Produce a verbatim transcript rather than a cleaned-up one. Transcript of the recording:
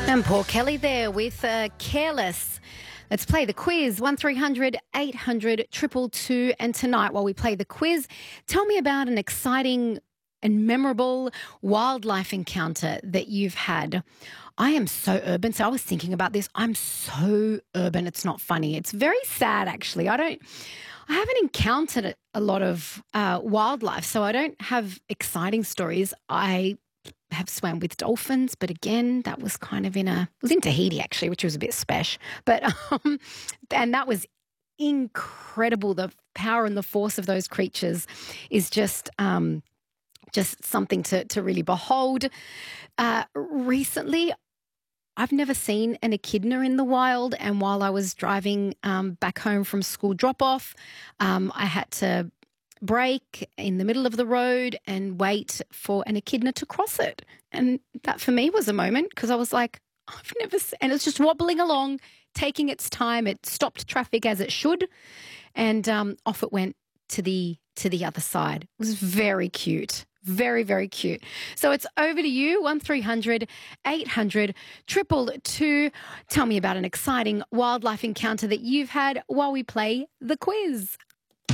And Paul Kelly there with uh, Careless. Let's play the quiz, one three hundred eight hundred two two two. And tonight, while we play the quiz, tell me about an exciting and memorable wildlife encounter that you've had. I am so urban, so I was thinking about this. I'm so urban, it's not funny. It's very sad, actually. I don't... I haven't encountered a lot of uh, wildlife, so I don't have exciting stories. I have swam with dolphins, but again, that was kind of in a, it was in Tahiti actually, which was a bit spesh. But, um, and that was incredible. The power and the force of those creatures is just, um, just something to, to really behold. Uh, recently, I've never seen an echidna in the wild, and while I was driving um, back home from school drop-off, um, I had to brake in the middle of the road and wait for an echidna to cross it. And that for me was a moment because I was like, I've never seen, and it's just wobbling along, taking its time. It stopped traffic as it should, and um, off it went to the to the other side. It was very cute. Very, very cute. So it's over to you, one three hundred eight hundred two two two. Tell me about an exciting wildlife encounter that you've had while we play the quiz.